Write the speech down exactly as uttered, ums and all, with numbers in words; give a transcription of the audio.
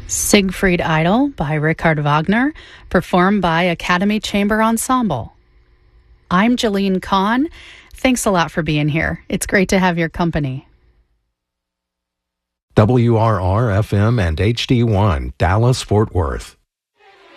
Siegfried Idol by Richard Wagner, performed by Academy Chamber Ensemble. I'm Jalene Kahn. Thanks a lot for being here. It's great to have your company. W R R F M and H D one, Dallas, Fort Worth.